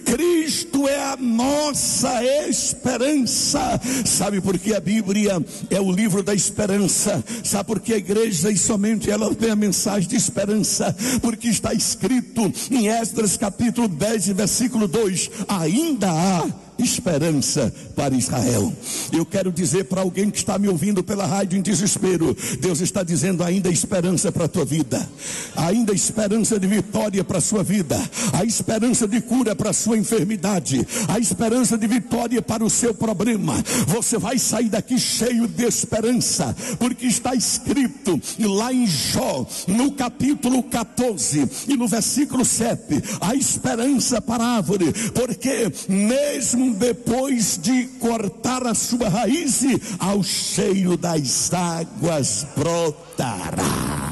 Cristo é a nossa esperança. Sabe por que a Bíblia é o livro da esperança? Sabe por que a igreja, e somente ela, tem a mensagem de esperança? Porque está escrito em Esdras capítulo 10 versículo 2: ainda há esperança para Israel. Eu quero dizer para alguém que está me ouvindo pela rádio em desespero, Deus está dizendo: ainda há esperança para a tua vida, ainda há esperança de vitória para a sua vida, há esperança de cura para a sua enfermidade, há esperança de vitória para o seu problema. Você vai sair daqui cheio de esperança, porque está escrito lá em Jó, no capítulo 14 e no versículo 7, a esperança para a árvore, porque mesmo depois de cortar a sua raiz, ao cheio das águas brotará.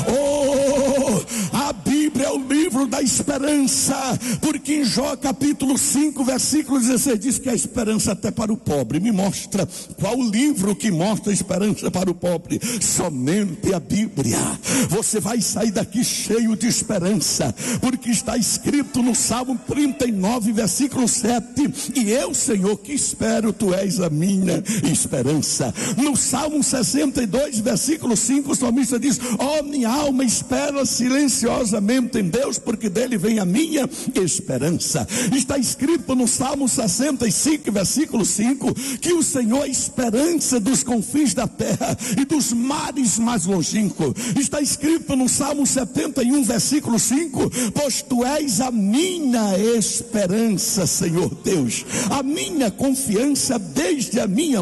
A Bíblia é o livro da esperança, porque em Jó capítulo 5 versículo 16 diz que a esperança até para o pobre. Me mostra qual livro que mostra a esperança para o pobre? Somente a Bíblia. Você vai sair daqui cheio de esperança, porque está escrito no Salmo 39 versículo 7: e eu, Senhor, que espero, tu és a minha esperança. No Salmo 62 versículo 5 o salmista diz: ó minha alma, espera silenciosamente em Deus, porque dele vem a minha esperança. Está escrito no Salmo 65 versículo 5 que o Senhor é a esperança dos confins da terra e dos mares mais longínquos. Está escrito no Salmo 71 versículo 5: pois tu és a minha esperança, Senhor Deus, a minha confiança desde a minha